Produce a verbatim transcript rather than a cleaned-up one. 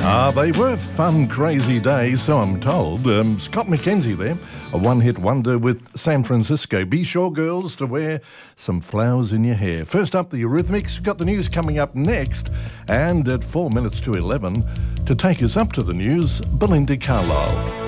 Ah, they were fun, crazy days, so I'm told. Um, Scott McKenzie there, a one-hit wonder with San Francisco. Be sure, girls, to wear some flowers in your hair. First up, the Eurythmics. We've got the news coming up next. And at four minutes to eleven, to take us up to the news, Belinda Carlisle.